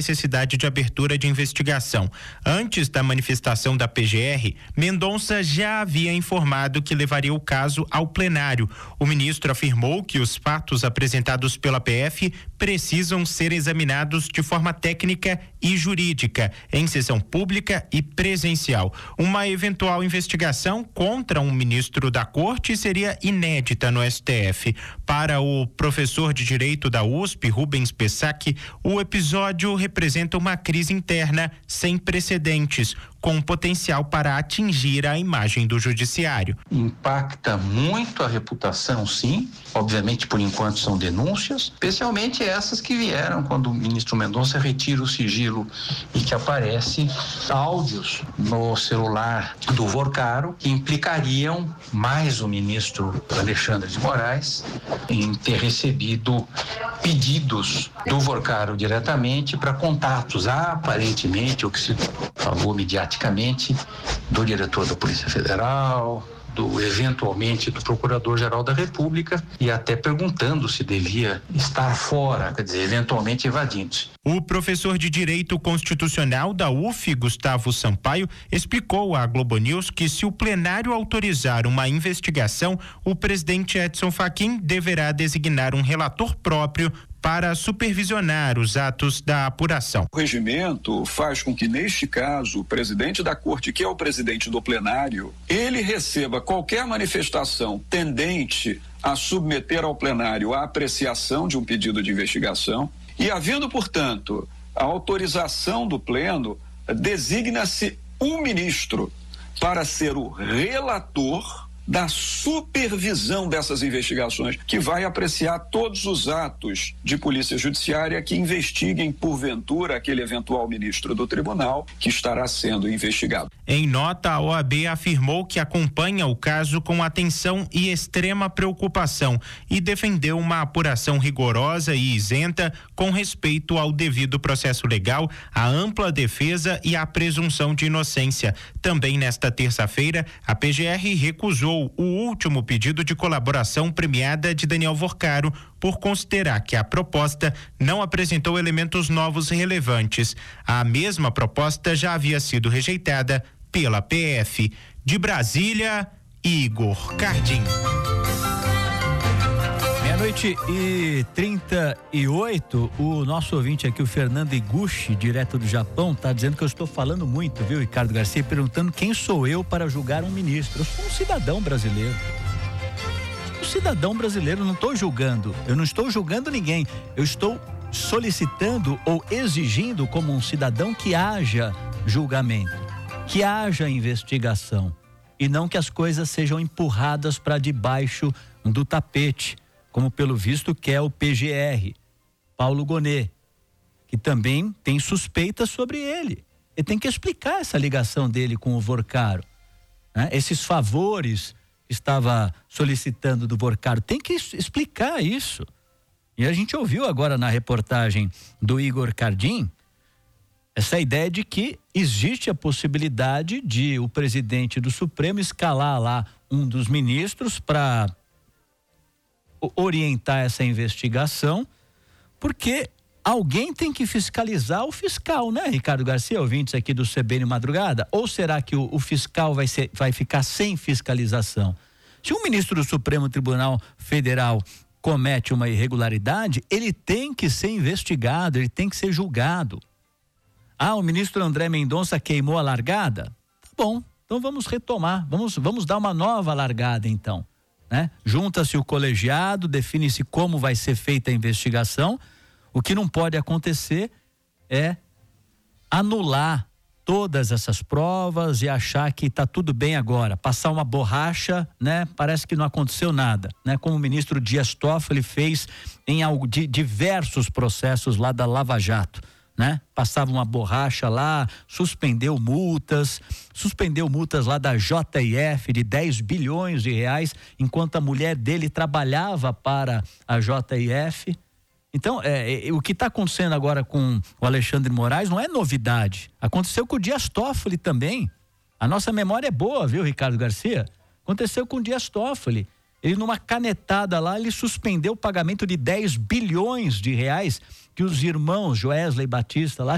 necessidade de abertura de investigação. Antes da manifestação da PGR, Mendonça já havia informado que levaria o caso ao plenário. O ministro afirmou que os fatos apresentados pela PF precisam ser examinados de forma técnica e jurídica, em sessão pública e presencial. Uma eventual investigação contra um ministro da Corte seria inédita no STF. Para o professor de Direito da USP, Rubens Pessac, o episódio representa uma crise interna sem precedentes, com potencial para atingir a imagem do judiciário. Impacta muito a reputação, sim. Obviamente, por enquanto, são denúncias, especialmente essas que vieram quando o ministro Mendonça retira o sigilo e que aparece áudios no celular do Vorcaro que implicariam mais o ministro Alexandre de Moraes em ter recebido pedidos do Vorcaro diretamente para contatos, aparentemente, o que se falou mediaticamente, do diretor da Polícia Federal, eventualmente do Procurador-Geral da República, e até perguntando se devia estar fora, quer dizer, eventualmente evadindo-se. O professor de Direito Constitucional da UF, Gustavo Sampaio, explicou à Globo News que, se o plenário autorizar uma investigação, o presidente Edson Fachin deverá designar um relator próprio para supervisionar os atos da apuração. O regimento faz com que, neste caso, o presidente da Corte, que é o presidente do plenário, ele receba qualquer manifestação tendente a submeter ao plenário a apreciação de um pedido de investigação e, havendo, portanto, a autorização do pleno, designa-se um ministro para ser o relator da supervisão dessas investigações, que vai apreciar todos os atos de polícia judiciária que investiguem, porventura, aquele eventual ministro do tribunal que estará sendo investigado. Em nota, a OAB afirmou que acompanha o caso com atenção e extrema preocupação e defendeu uma apuração rigorosa e isenta com respeito ao devido processo legal, à ampla defesa e à presunção de inocência. Também nesta terça-feira, a PGR recusou o último pedido de colaboração premiada de Daniel Vorcaro por considerar que a proposta não apresentou elementos novos relevantes. A mesma proposta já havia sido rejeitada pela PF. De Brasília, Igor Cardim. 12:38, o nosso ouvinte aqui, o Fernando Iguchi, direto do Japão, tá dizendo que eu estou falando muito, viu, Ricardo Garcia, perguntando quem sou eu para julgar um ministro. Eu sou um cidadão brasileiro. Não estou julgando, eu não estou julgando ninguém, eu estou solicitando ou exigindo como um cidadão que haja julgamento, que haja investigação e não que as coisas sejam empurradas para debaixo do tapete, como pelo visto quer o PGR, Paulo Gonet, que também tem suspeitas sobre ele. Ele tem que explicar essa ligação dele com o Vorcaro, né? Esses favores que estava solicitando do Vorcaro, tem que explicar isso. E a gente ouviu agora na reportagem do Igor Cardim essa ideia de que existe a possibilidade de o presidente do Supremo escalar lá um dos ministros para orientar essa investigação, porque alguém tem que fiscalizar o fiscal, né, Ricardo Garcia, ouvintes aqui do CBN Madrugada? Ou será que o fiscal vai ficar sem fiscalização? Se um ministro do Supremo Tribunal Federal comete uma irregularidade, ele tem que ser investigado, ele tem que ser julgado. O ministro André Mendonça queimou a largada? Tá bom, então vamos retomar, vamos dar uma nova largada então, né? Junta-se o colegiado, define-se como vai ser feita a investigação. O que não pode acontecer é anular todas essas provas e achar que está tudo bem agora, passar uma borracha, né? Parece que não aconteceu nada, né? Como o ministro Dias Toffoli fez em diversos processos lá da Lava Jato, né? Passava uma borracha lá, suspendeu multas lá da JF de 10 bilhões de reais, enquanto a mulher dele trabalhava para a JF. Então, o que está acontecendo agora com o Alexandre Moraes não é novidade. Aconteceu com o Dias Toffoli também. A nossa memória é boa, viu, Ricardo Garcia? Aconteceu com o Dias Toffoli. Ele, numa canetada lá, ele suspendeu o pagamento de 10 bilhões de reais que os irmãos Joesley Batista lá